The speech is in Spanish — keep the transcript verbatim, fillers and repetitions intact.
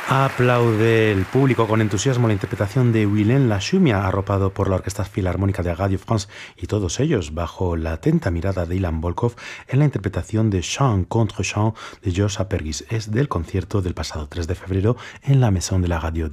Aplaude el público con entusiasmo la interpretación de Willem Lachumia, arropado por la Orquesta Filarmónica de Radio France, y todos ellos bajo la atenta mirada de Ilan Volkov en la interpretación de Chant contre Chant de Georges Apergis. Es del concierto del pasado tres de febrero en la Maison de la Radio